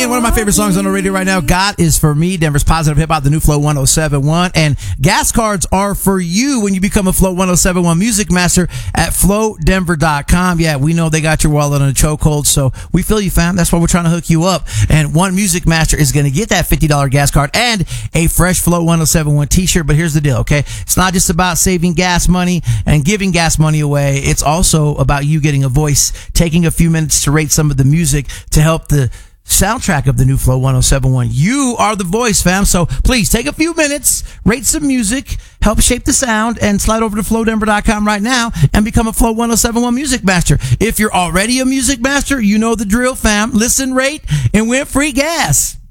Again, one of my favorite songs on the radio right now, God Is For Me, Denver's Positive Hip Hop, the new Flow 1071. And gas cards are for you when you become a Flow 1071 Music Master at flowdenver.com. Yeah, we know they got your wallet on a chokehold, so we feel you, fam. That's why we're trying to hook you up. And one Music Master is going to get that $50 gas card and a fresh Flow 1071 t-shirt. But here's the deal, okay? It's not just about saving gas money and giving gas money away. It's also about you getting a voice, taking a few minutes to rate some of the music to help the soundtrack of the new Flow 1071. You are the voice, fam. So please take a few minutes, rate some music, help shape the sound, and slide over to flowdenver.com right now and become a Flow 1071 Music Master. If you're already a Music Master, you know the drill, fam. Listen, rate, and win free gas.